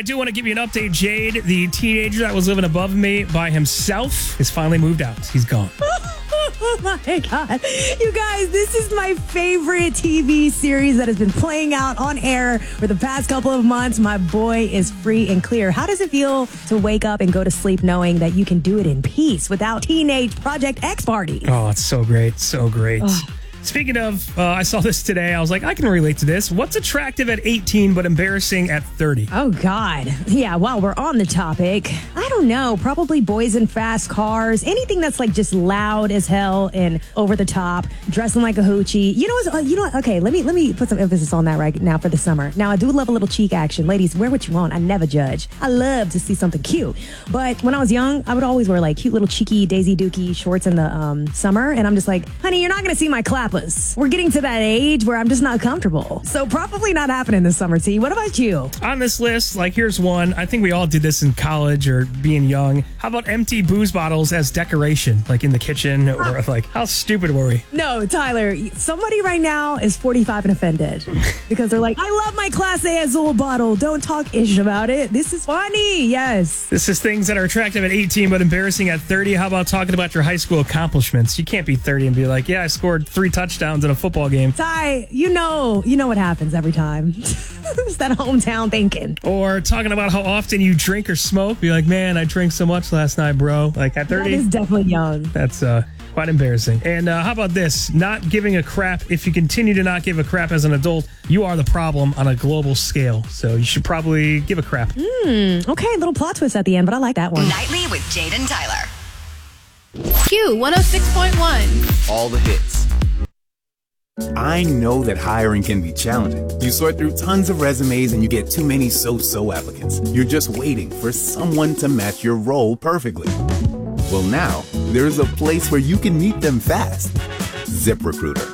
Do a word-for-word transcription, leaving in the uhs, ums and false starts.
do want to give you an update. Jade, the teenager that was living above me by himself, has finally moved out. He's gone. Oh my God. You guys, this is my favorite T V series that has been playing out on air for the past couple of months. My boy is free and clear. How does it feel to wake up and go to sleep knowing that you can do it in peace without Teenage Project X party? Oh, it's so great. So great. Ugh. Speaking of, uh, I saw this today. I was like, I can relate to this. What's attractive at eighteen but embarrassing at thirty? Oh, God. Yeah, while we're on the topic, I don't know. Probably boys in fast cars. Anything that's like just loud as hell and over the top, dressing like a hoochie. You know what? Uh, you know what? Okay, let me let me put some emphasis on that right now for the summer. Now, I do love a little cheek action. Ladies, wear what you want. I never judge. I love to see something cute. But when I was young, I would always wear like cute little cheeky Daisy Dukey shorts in the um, summer. And I'm just like, honey, you're not going to see my clap. We're getting to that age where I'm just not comfortable. So probably not happening this summer, T. What about you? On this list, like here's one. I think we all did this in college or being young. How about empty booze bottles as decoration, like in the kitchen or like, how stupid were we? No, Tyler, somebody right now is forty-five and offended because they're like, I love my Class A Azul bottle. Don't talk ish about it. This is funny. Yes. This is things that are attractive at eighteen but embarrassing at thirty. How about talking about your high school accomplishments? You can't be thirty and be like, yeah, I scored three touchdowns in a football game. Ty, you know, you know what happens every time. It's that hometown thinking. Or talking about how often you drink or smoke. Be like, man, I drank so much last night, bro. Like at thirty. That is definitely young. That's uh, quite embarrassing. And uh, how about this? Not giving a crap. If you continue to not give a crap as an adult, you are the problem on a global scale. So you should probably give a crap. Mm, okay, little plot twist at the end, but I like that one. Nightly with Jade and Tyler. Q one oh six point one. All the hits. I know that hiring can be challenging. You sort through tons of resumes and you get too many so-so applicants. You're just waiting for someone to match your role perfectly. Well, now, there's a place where you can meet them fast. ZipRecruiter.